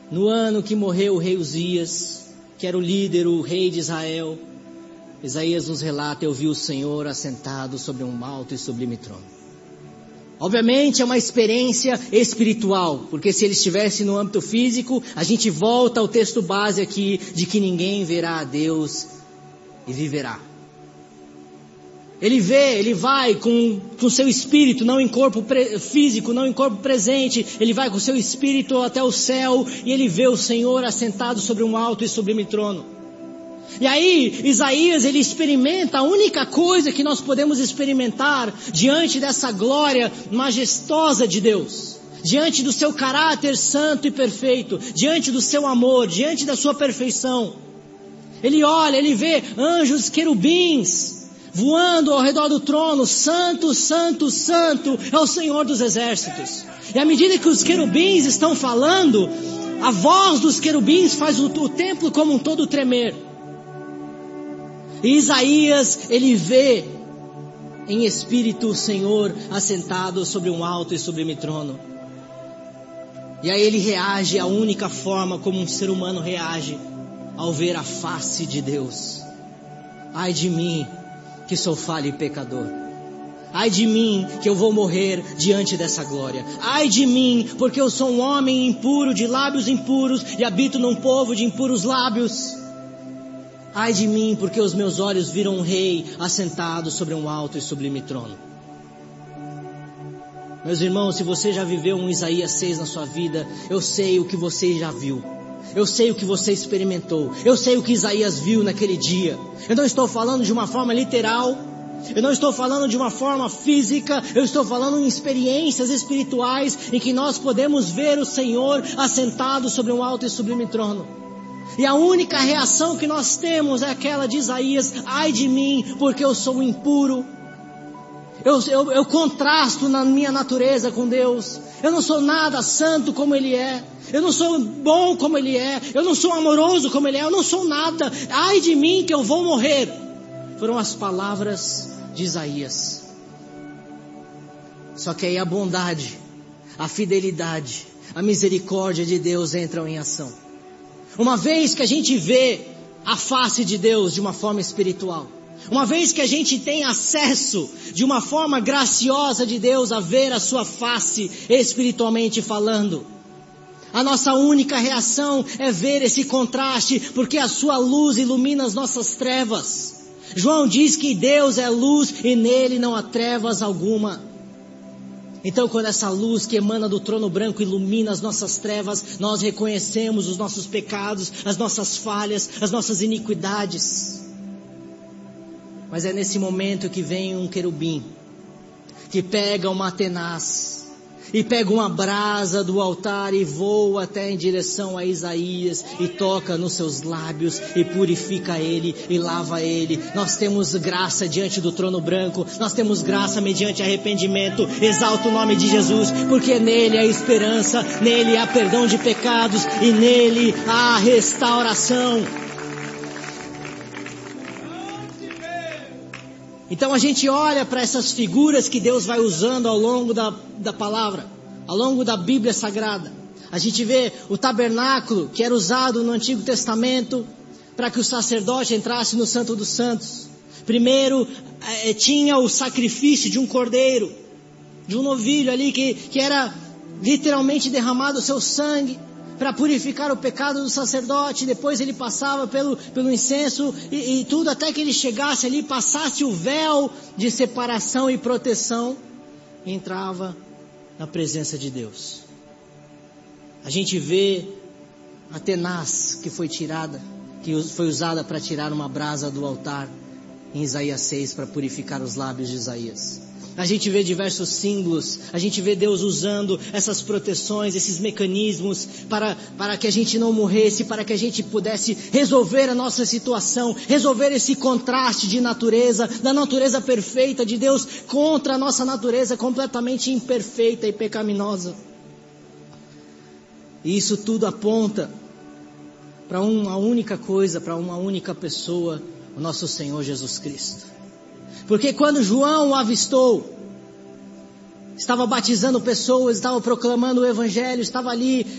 no ano que morreu o rei Uzias, que era o líder, o rei de Israel, Isaías nos relata: eu vi o Senhor assentado sobre um alto e sublime trono. Obviamente é uma experiência espiritual, porque se ele estivesse no âmbito físico, a gente volta ao texto base aqui, de que ninguém verá a Deus e viverá. Ele vê, ele vai com seu espírito, não em corpo físico, não em corpo presente. Ele vai com seu espírito até o céu e ele vê o Senhor assentado sobre um alto e sublime trono. E aí, Isaías, ele experimenta a única coisa que nós podemos experimentar diante dessa glória majestosa de Deus. Diante do seu caráter santo e perfeito, diante do seu amor, diante da sua perfeição. Ele olha, ele vê anjos querubins voando ao redor do trono. Santo, santo, santo é o Senhor dos exércitos. E à medida que os querubins estão falando, a voz dos querubins faz o templo como um todo tremer. E Isaías, ele vê em espírito o Senhor assentado sobre um alto e sublime trono. E aí ele reage à única forma como um ser humano reage ao ver a face de Deus. Ai de mim, que sou falho e pecador. Ai de mim, que eu vou morrer diante dessa glória. Ai de mim, porque eu sou um homem impuro, de lábios impuros, e habito num povo de impuros lábios. Ai de mim, porque os meus olhos viram um rei assentado sobre um alto e sublime trono. Meus irmãos, se você já viveu um Isaías 6 na sua vida, eu sei o que você já viu. Eu sei o que você experimentou. Eu sei o que Isaías viu naquele dia. Eu não estou falando de uma forma literal. Eu não estou falando de uma forma física. Eu estou falando em experiências espirituais em que nós podemos ver o Senhor assentado sobre um alto e sublime trono. E a única reação que nós temos é aquela de Isaías: ai de mim, porque eu sou impuro. Eu contrasto na minha natureza com Deus. Eu não sou nada santo como Ele é. Eu não sou bom como Ele é. Eu não sou amoroso como Ele é. Eu não sou nada. Ai de mim, que eu vou morrer. Foram as palavras de Isaías. Só que aí a bondade, a fidelidade, a misericórdia de Deus entram em ação. Uma vez que a gente vê a face de Deus de uma forma espiritual, uma vez que a gente tem acesso de uma forma graciosa de Deus a ver a sua face espiritualmente falando, a nossa única reação é ver esse contraste, porque a sua luz ilumina as nossas trevas. João diz que Deus é luz e nele não há trevas alguma. Então, quando essa luz que emana do trono branco ilumina as nossas trevas, nós reconhecemos os nossos pecados, as nossas falhas, as nossas iniquidades. Mas é nesse momento que vem um querubim, que pega uma tenaz, e pega uma brasa do altar e voa até em direção a Isaías, e toca nos seus lábios, e purifica ele, e lava ele. Nós temos graça diante do trono branco, nós temos graça mediante arrependimento. Exalta o nome de Jesus, porque nele há esperança, nele há perdão de pecados, e nele há restauração. Então a gente olha para essas figuras que Deus vai usando ao longo da palavra, ao longo da Bíblia Sagrada. A gente vê o tabernáculo que era usado no Antigo Testamento para que o sacerdote entrasse no Santo dos Santos. Primeiro tinha o sacrifício de um cordeiro, de um novilho ali que era literalmente derramado o seu sangue para purificar o pecado do sacerdote. Depois ele passava pelo incenso e tudo até que ele chegasse ali, passasse o véu de separação e proteção, e entrava na presença de Deus. A gente vê a tenaz que foi tirada, que foi usada para tirar uma brasa do altar em Isaías 6 para purificar os lábios de Isaías. A gente vê diversos símbolos, a gente vê Deus usando essas proteções, esses mecanismos para que a gente não morresse, para que a gente pudesse resolver a nossa situação, resolver esse contraste de natureza, da natureza perfeita de Deus contra a nossa natureza completamente imperfeita e pecaminosa. E isso tudo aponta para uma única coisa, para uma única pessoa, o nosso Senhor Jesus Cristo. Porque quando João o avistou, estava batizando pessoas, estava proclamando o Evangelho, estava ali